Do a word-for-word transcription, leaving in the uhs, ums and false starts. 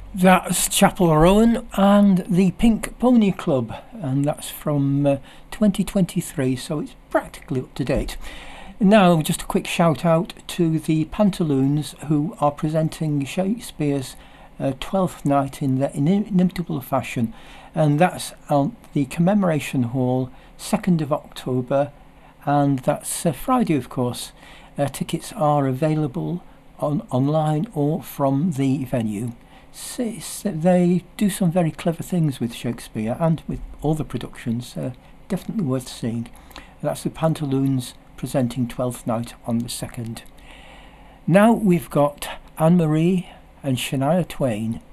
That's Chapel Rowan and the Pink Pony Club, and that's from uh, twenty twenty-three, so it's practically up to date. Now, just a quick shout out to the Pantaloons, who are presenting Shakespeare's uh, Twelfth Night in their inimitable fashion, and that's at the Commemoration Hall, second of October, and that's uh, Friday, of course. Uh, tickets are available on online or from the venue. So they do some very clever things with Shakespeare and with all the productions, uh, definitely worth seeing. That's the Pantaloons presenting Twelfth Night on the second. Now we've got Anne Marie and Shania Twain